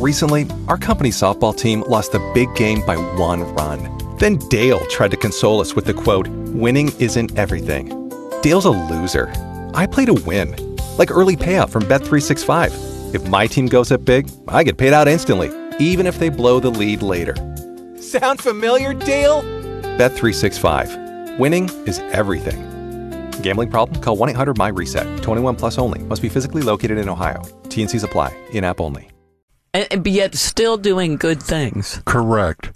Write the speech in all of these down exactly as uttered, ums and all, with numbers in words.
Recently, our company softball team lost a big game by one run. Then Dale tried to console us with the quote, "Winning isn't everything." Dale's a loser. I play to win. Like early payout from Bet three sixty-five. If my team goes up big, I get paid out instantly, even if they blow the lead later. Sound familiar, Dale? Bet three sixty-five. Winning is everything. Gambling problem? Call one eight hundred M Y RESET. twenty-one plus only. Must be physically located in Ohio. T and Cs apply. In-app only. And yet still doing good things. Correct.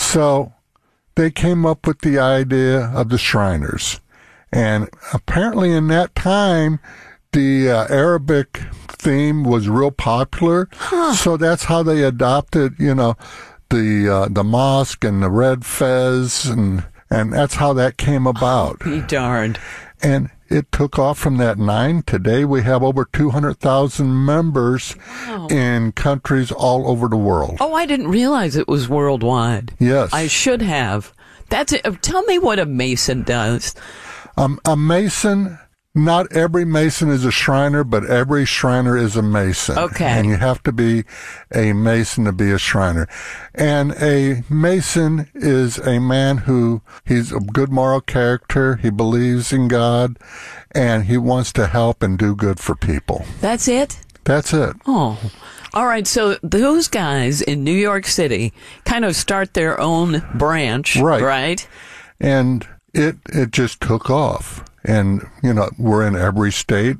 So they came up with the idea of the Shriners. And apparently in that time, the uh, Arabic theme was real popular. Huh. So that's how they adopted, you know, the uh, the mosque and the red fez. And, and that's how that came about. Oh, be darned. And it took off from that nine. Today we have over two hundred thousand members wow. in countries all over the world. Oh, I didn't realize it was worldwide. Yes. I should have. That's it. Tell me what a Mason does. Um, a Mason, not every Mason is a Shriner, but every Shriner is a Mason. Okay. And you have to be a Mason to be a Shriner. And a Mason is a man who, he's a good moral character, he believes in God, and he wants to help and do good for people. That's it? That's it. Oh. All right, so those guys in New York City kind of start their own branch, right? Right. And it it just took off. And, you know, we're in every state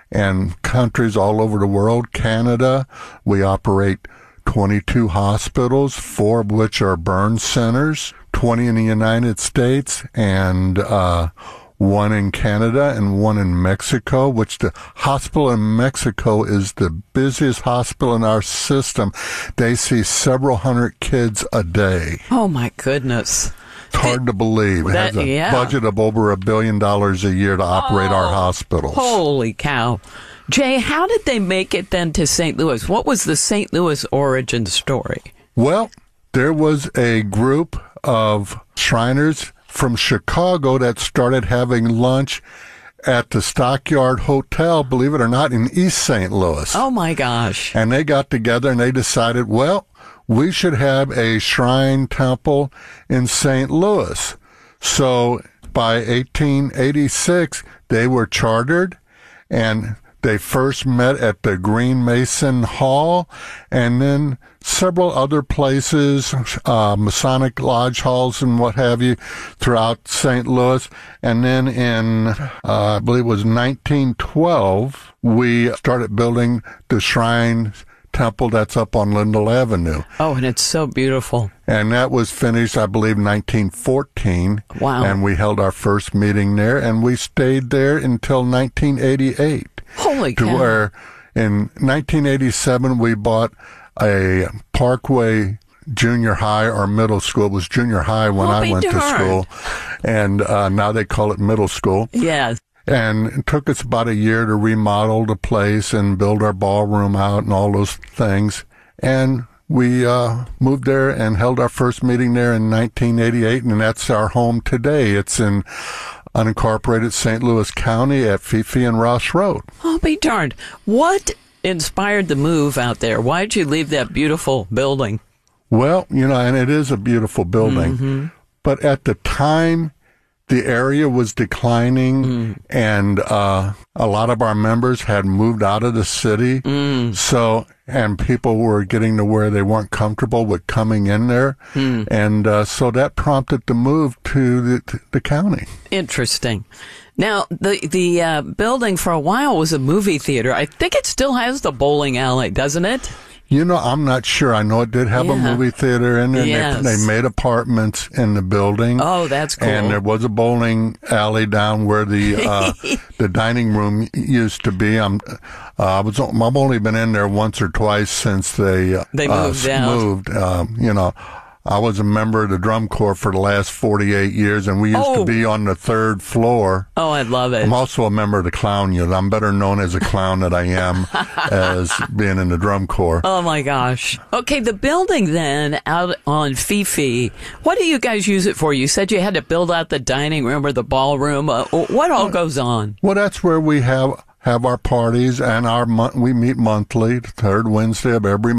and countries all over the world. Canada, we operate twenty-two hospitals, four of which are burn centers, twenty in the United States, and uh one in Canada and one in Mexico, which the hospital in Mexico is the busiest hospital in our system. They see several hundred kids a day. Oh, my goodness. It's hard to believe. It that, has a yeah. budget of over a billion dollars a year to operate oh, our hospitals. Holy cow. Jay, how did they make it then to Saint Louis? What was the Saint Louis origin story? Well, there was a group of Shriners from Chicago that started having lunch at the Stockyard Hotel, believe it or not, in East Saint Louis. Oh, my gosh. And they got together and they decided, well, we should have a shrine temple in Saint Louis. So by eighteen eighty-six, they were chartered, and they first met at the Green Mason Hall, and then several other places, uh, Masonic Lodge halls and what have you, throughout Saint Louis. And then in, uh, I believe it was nineteen twelve, we started building the shrine temple that's up on Lindell Avenue. Oh, and it's so beautiful. And that was finished, I believe, nineteen fourteen. Wow. And we held our first meeting there, and we stayed there until nineteen eighty-eight. Holy to cow. Where in nineteen eighty-seven we bought a Parkway junior high or middle school. It was junior high when oh, I went darn. to school, and uh, now they call it middle school. Yes. And it took us about a year to remodel the place and build our ballroom out and all those things. And we uh, moved there and held our first meeting there in nineteen eighty-eight, and that's our home today. It's in unincorporated Saint Louis County at Fifi and Ross Road. Oh, be darned. What inspired the move out there? Why did you leave that beautiful building? Well, you know, and it is a beautiful building. Mm-hmm. But at the time, the area was declining, mm. and uh, a lot of our members had moved out of the city. Mm. So, and people were getting to where they weren't comfortable with coming in there. Mm. And uh, so that prompted the move to the, the county. Interesting. Now, the the uh, building for a while was a movie theater. I think it still has the bowling alley, doesn't it? You know, I'm not sure. I know it did have yeah. a movie theater in there. Yes. They, they made apartms in the building. Oh, that's cool. And there was a bowling alley down where the uh, the dining room used to be. I'm uh, I was I've only been in there once or twice since they uh, they moved uh, out. Moved. Uh, you know. I was a member of the drum corps for the last forty-eight years, and we used oh. to be on the third floor. Oh, I love it. I'm also a member of the clown unit. I'm better known as a clown than I am as being in the drum corps. Oh, my gosh. Okay, the building then out on Fifi, what do you guys use it for? You said you had to build out the dining room or the ballroom. Uh, what all goes on? Well, that's where we have... have our parties, and our mon- we meet monthly, the third Wednesday of every